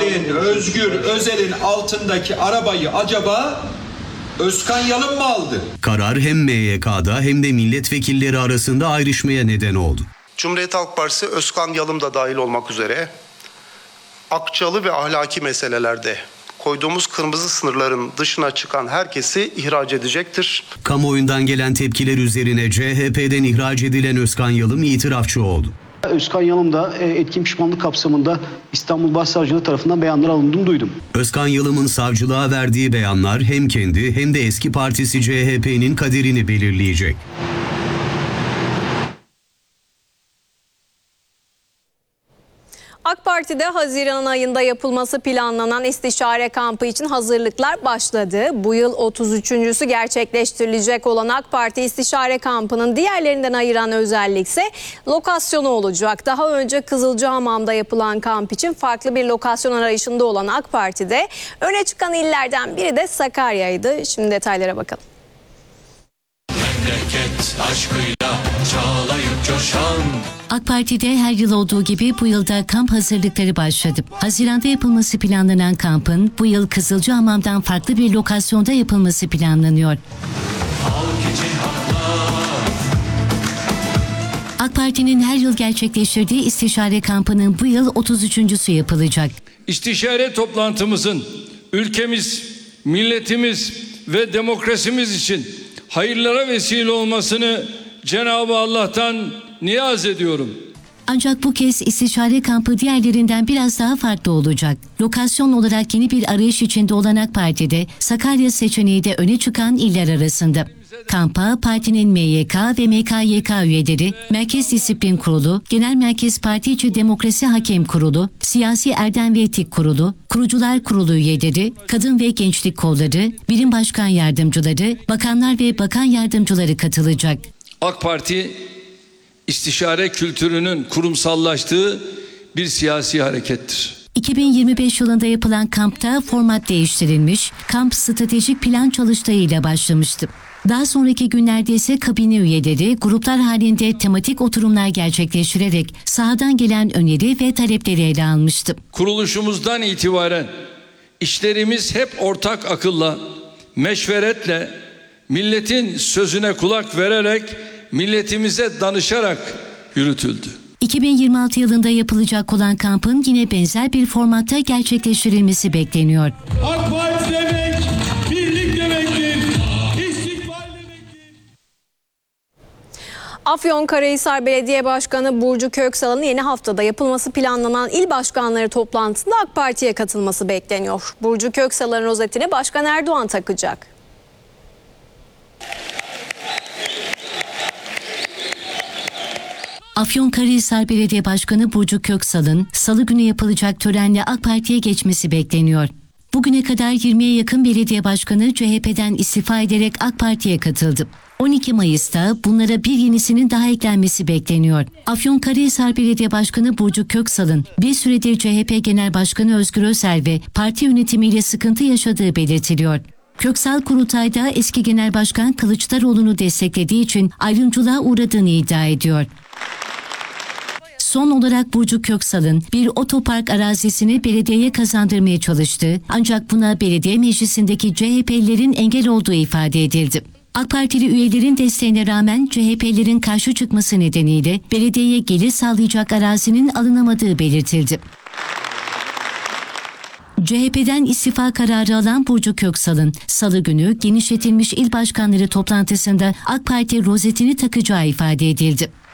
Sayın Özgür Özel'in altındaki arabayı acaba Özkan Yalın mı aldı? Karar hem MYK'da hem de milletvekilleri arasında ayrışmaya neden oldu. Cumhuriyet Halk Partisi Özkan Yalın da dahil olmak üzere akçalı ve ahlaki meselelerde koyduğumuz kırmızı sınırların dışına çıkan herkesi ihraç edecektir. Kamuoyundan gelen tepkiler üzerine CHP'den ihraç edilen Özkan Yalın itirafçı oldu. Özkan Yalın da etkin pişmanlık kapsamında İstanbul Başsavcılığı tarafından beyanlar alındığını duydum. Özkan Yalın'ın savcılığa verdiği beyanlar hem kendi hem de eski partisi CHP'nin kaderini belirleyecek. AK Parti'de Haziran ayında yapılması planlanan istişare kampı için hazırlıklar başladı. Bu yıl 33.'sü gerçekleştirilecek olan AK Parti istişare kampının diğerlerinden ayıran özellik ise lokasyonu olacak. Daha önce Kızılcahamam'da yapılan kamp için farklı bir lokasyon arayışında olan AK Parti'de öne çıkan illerden biri de Sakarya'ydı. Şimdi detaylara bakalım. Memleket aşkıyla çağlayıp coşan. AK Parti'de her yıl olduğu gibi bu yılda kamp hazırlıkları başladı. Haziran'da yapılması planlanan kampın bu yıl Kızılcahamam'dan farklı bir lokasyonda yapılması planlanıyor. AK Parti'nin her yıl gerçekleştirdiği istişare kampının bu yıl 33.'sü yapılacak. İstişare toplantımızın ülkemiz, milletimiz ve demokrasimiz için hayırlara vesile olmasını Cenab-ı Allah'tan niyaz ediyorum. Ancak bu kez istişare kampı diğerlerinden biraz daha farklı olacak. Lokasyon olarak yeni bir arayış içinde olan AK Parti'de Sakarya seçeneği de öne çıkan iller arasında. Kampa partinin MYK ve MKYK üyeleri, Merkez Disiplin Kurulu, Genel Merkez Parti İçi Demokrasi Hakem Kurulu, Siyasi Erdem ve Etik Kurulu, Kurucular Kurulu üyeleri, Kadın ve Gençlik Kolları, Birim Başkan Yardımcıları, bakanlar ve bakan yardımcıları katılacak. AK Parti istişare kültürünün kurumsallaştığı bir siyasi harekettir. 2025 yılında yapılan kampta format değiştirilmiş, kamp stratejik plan çalıştayıyla başlamıştı. Daha sonraki günlerde ise kabine üyeleri gruplar halinde tematik oturumlar gerçekleştirerek sahadan gelen öneri ve talepleri ele almıştı. Kuruluşumuzdan itibaren işlerimiz hep ortak akılla, meşveretle, milletin sözüne kulak vererek, milletimize danışarak yürütüldü. 2026 yılında yapılacak olan kampın yine benzer bir formatta gerçekleştirilmesi bekleniyor. AK Parti demek birlik demektir. İstikbal demektir. Afyonkarahisar Belediye Başkanı Burcu Köksal'ın yeni haftada yapılması planlanan il başkanları toplantısında AK Parti'ye katılması bekleniyor. Burcu Köksal'ın rozetini Başkan Erdoğan takacak. Afyonkarahisar Belediye Başkanı Burcu Köksal'ın Salı günü yapılacak törenle AK Parti'ye geçmesi bekleniyor. Bugüne kadar 20'ye yakın belediye başkanı CHP'den istifa ederek AK Parti'ye katıldı. 12 Mayıs'ta bunlara bir yenisinin daha eklenmesi bekleniyor. Afyonkarahisar Belediye Başkanı Burcu Köksal'ın bir süredir CHP Genel Başkanı Özgür Özel ve parti yönetimiyle sıkıntı yaşadığı belirtiliyor. Köksal kurultayda eski Genel Başkan Kılıçdaroğlu'nu desteklediği için ayrımcılığa uğradığını iddia ediyor. Son olarak Burcu Köksal'ın bir otopark arazisini belediyeye kazandırmaya çalıştığı ancak buna belediye meclisindeki CHP'lilerin engel olduğu ifade edildi. AK Partili üyelerin desteğine rağmen CHP'lilerin karşı çıkması nedeniyle belediyeye gelir sağlayacak arazinin alınamadığı belirtildi. CHP'den istifa kararı alan Burcu Köksal'ın Salı günü genişletilmiş il başkanları toplantısında AK Parti rozetini takacağı ifade edildi.